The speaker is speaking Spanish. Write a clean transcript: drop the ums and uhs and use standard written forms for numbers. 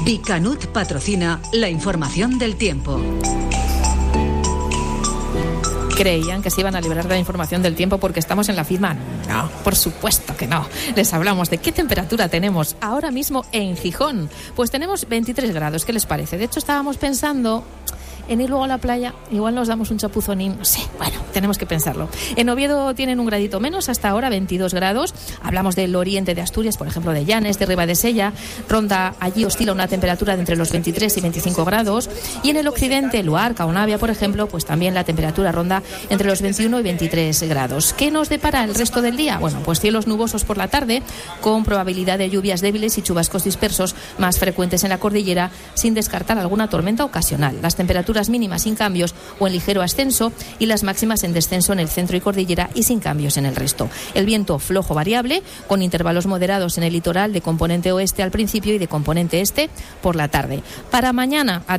Bicanut patrocina la información del tiempo. ¿Creían que se iban a librar de la información del tiempo porque estamos en la FIDMA? No, por supuesto que no. Les hablamos de qué temperatura tenemos ahora mismo en Gijón. Pues tenemos 23 grados, ¿qué les parece? De hecho, estábamos pensando en ir luego a la playa, igual nos damos un chapuzonín, no sé, bueno, tenemos que pensarlo. En Oviedo tienen un gradito menos, hasta ahora 22 grados. Hablamos del oriente de Asturias, por ejemplo, de Llanes, de Ribadesella. Ronda, allí oscila una temperatura de entre los 23 y 25 grados. Y en el occidente, Luarca o Navia, por ejemplo, pues también la temperatura ronda entre los 21 y 23 grados. ¿Qué nos depara el resto del día? Bueno, pues cielos nubosos por la tarde, con probabilidad de lluvias débiles y chubascos dispersos más frecuentes en la cordillera, sin descartar alguna tormenta ocasional. Las temperaturas mínimas sin cambios o en ligero ascenso y las máximas en descenso en el centro y cordillera y sin cambios en el resto. El viento flojo variable con intervalos moderados en el litoral de componente oeste al principio y de componente este por la tarde. Para mañana,